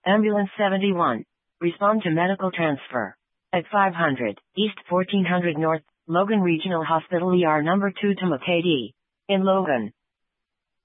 Ambulance 71. Respond to medical transfer. At 500 East 1400 North, Logan Regional Hospital ER number 2 to McKD. In Logan.